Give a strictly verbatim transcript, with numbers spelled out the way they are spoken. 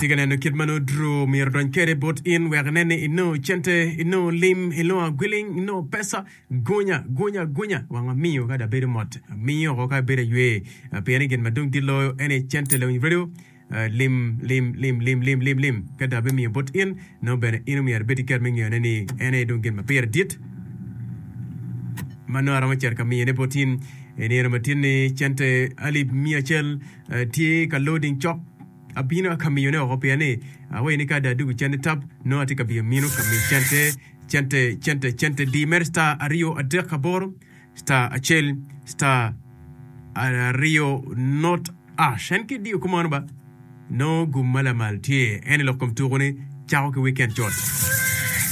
tigane no kidmano dro mir don kere bot in wernene ino chente ino lim ino gwiling ino pesa gonya gonya gonya wanga miyo kada bere mot miyo ko ka bere yue pene gen madung dilo ene chente lo video lim lim lim lim lim lim lim kada be miyo bot in no bere ino mi arbeti ker mingi ene ene don gen ma per dit mano arama cher ka miyo ne botin ene ramatin chente ali miyo chel tie ka loading chop abino kamiyone ogopiane awe ni kada dugu chente tab no atika bi mino kami chente chente chente chente di mersta ario adekabor sta achel sta ario not a shenki di kumano ba no gumala maltie ene lokom tugone chao ke weekend jot